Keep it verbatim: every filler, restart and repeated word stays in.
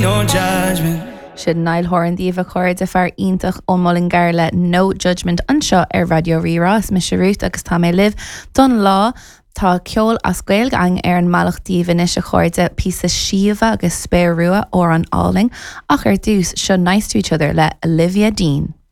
no judgment. Sin nail horan díomh chuir de fear ítach ó molin gar le No Judgment anseo ar Radio Rirás me se rút agus tá mé liv don lá tá ceol as scail gang ar an malachtíomh is a chuirde písa siomh agus spéirúa ó an áling ach ar dús seo nice to each other le Olivia Dean.